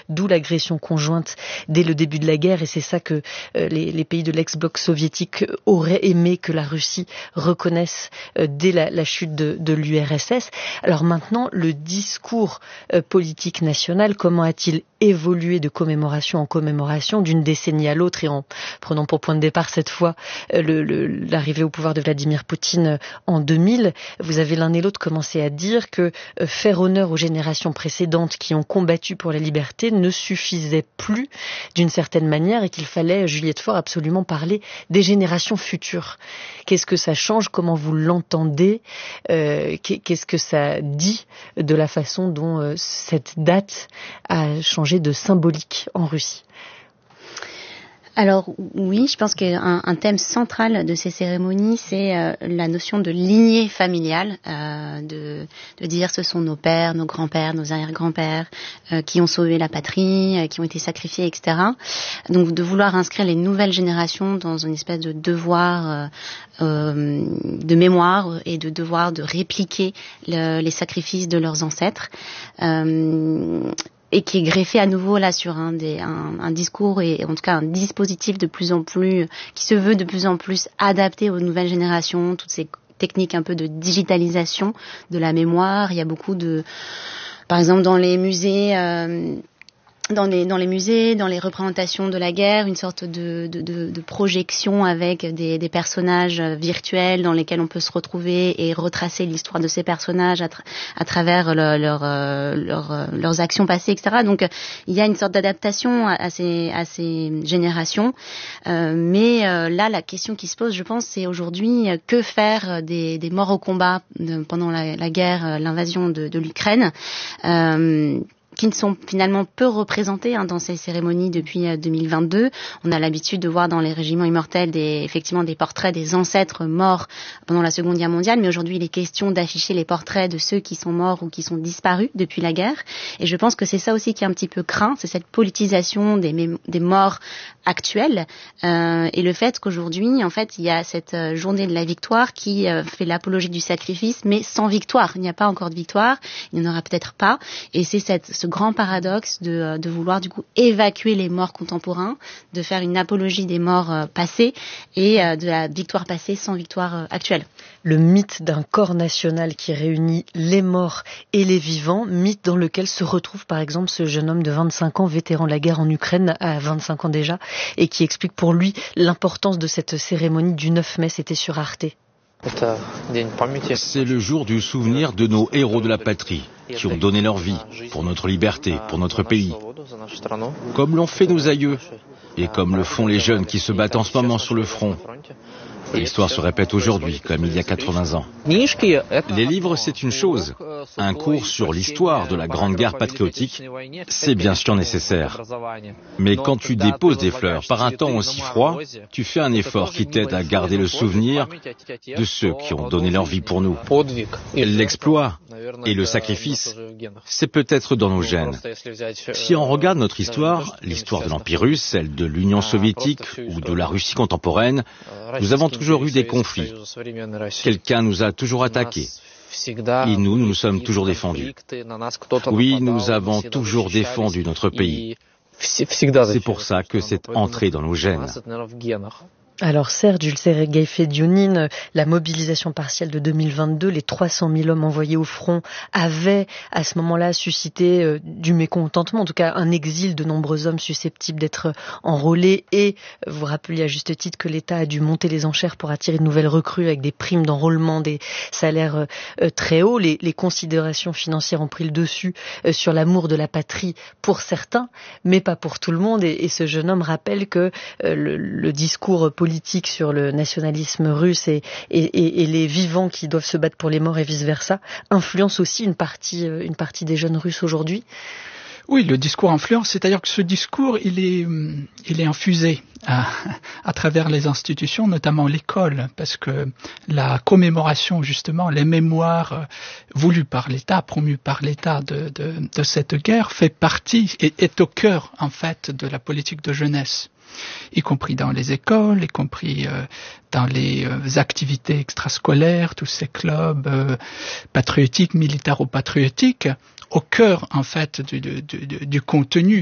d'où l'agression conjointe dès le début de la guerre, et c'est ça que les pays de l'ex-bloc soviétique auraient aimé que la Russie reconnaisse dès la chute de l'URSS. Alors maintenant, le discours politique national, comment a-t-il évolué de commémoration en commémoration, d'une décennie à l'autre, et en prenant pour point de départ cette fois l'arrivée au pouvoir de Vladimir Poutine en 2000, vous avez l'un et l'autre commencé à dire que faire honneur aux générations précédentes qui ont combattu pour la liberté ne suffisait plus d'une certaine manière, et qu'il fallait, Juliette Faure, absolument parler des générations futures. Qu'est-ce que ça change? Comment vous l'entendez? Qu'est-ce que ça dit de la façon dont cette date a changé de symbolique en Russie? Alors oui, je pense qu'un thème central de ces cérémonies, c'est la notion de lignée familiale, de dire ce sont nos pères, nos grands-pères, nos arrière-grands-pères qui ont sauvé la patrie, qui ont été sacrifiés, etc. Donc de vouloir inscrire les nouvelles générations dans une espèce de devoir de mémoire et de devoir de répliquer les sacrifices de leurs ancêtres. Et qui est greffé à nouveau là sur un discours et en tout cas un dispositif de plus en plus qui se veut de plus en plus adapté aux nouvelles générations, toutes ces techniques un peu de digitalisation de la mémoire. Il y a beaucoup par exemple dans les musées, dans les représentations de la guerre, une sorte de projection avec des personnages virtuels dans lesquels on peut se retrouver et retracer l'histoire de ces personnages à travers leurs actions passées, etc. Donc il y a une sorte d'adaptation à ces générations. Mais là, la question qui se pose, je pense, c'est aujourd'hui que faire des morts au combat pendant la guerre, l'invasion de l'Ukraine. Qui ne sont finalement peu représentés dans ces cérémonies depuis 2022. On a l'habitude de voir dans les régiments immortels effectivement des portraits des ancêtres morts pendant la Seconde Guerre mondiale, mais aujourd'hui il est question d'afficher les portraits de ceux qui sont morts ou qui sont disparus depuis la guerre. Et je pense que c'est ça aussi qui est un petit peu craint, c'est cette politisation des morts actuels et le fait qu'aujourd'hui en fait il y a cette journée de la victoire qui fait l'apologie du sacrifice, mais sans victoire. Il n'y a pas encore de victoire, il n'y en aura peut-être pas, et c'est ce grand paradoxe de vouloir du coup évacuer les morts contemporains, de faire une apologie des morts passés et de la victoire passée sans victoire actuelle. Le mythe d'un corps national qui réunit les morts et les vivants, mythe dans lequel se retrouve par exemple ce jeune homme de 25 ans, vétéran de la guerre en Ukraine, à 25 ans déjà, et qui explique pour lui l'importance de cette cérémonie du 9 mai, c'était sur Arte. C'est le jour du souvenir de nos héros de la patrie, qui ont donné leur vie pour notre liberté, pour notre pays, comme l'ont fait nos aïeux, et comme le font les jeunes qui se battent en ce moment sur le front. L'histoire se répète aujourd'hui, comme il y a 80 ans. Les livres, c'est une chose. Un cours sur l'histoire de la Grande Guerre patriotique, c'est bien sûr nécessaire. Mais quand tu déposes des fleurs par un temps aussi froid, tu fais un effort qui t'aide à garder le souvenir de ceux qui ont donné leur vie pour nous. L'exploit et le sacrifice, c'est peut-être dans nos gènes. Si on regarde notre histoire, l'histoire de l'Empire russe, celle de l'Union soviétique ou de la Russie contemporaine, nous avons toujours eu des conflits. Quelqu'un nous a toujours attaqués. Et nous sommes toujours défendus. Oui, nous avons toujours défendu notre pays. C'est pour ça que c'est entré dans nos gènes. Alors certes, Jules Sergueï Fediounine, la mobilisation partielle de 2022, les 300 000 hommes envoyés au front avaient à ce moment-là suscité du mécontentement, en tout cas un exil de nombreux hommes susceptibles d'être enrôlés, et vous rappeliez à juste titre que l'État a dû monter les enchères pour attirer de nouvelles recrues avec des primes d'enrôlement, des salaires très hauts. Les considérations financières ont pris le dessus sur l'amour de la patrie pour certains, mais pas pour tout le monde, et ce jeune homme rappelle que le discours politique sur le nationalisme russe et les vivants qui doivent se battre pour les morts et vice-versa influence aussi une partie des jeunes Russes aujourd'hui. Oui, le discours influence, c'est-à-dire que ce discours, il est infusé à travers les institutions, notamment l'école, parce que la commémoration, justement, les mémoires voulues par l'État, promues par l'État de cette guerre, fait partie, est au cœur, en fait, de la politique de jeunesse, y compris dans les écoles, y compris dans les activités extrascolaires, tous ces clubs patriotiques, militaro-patriotiques, au cœur, en fait, du contenu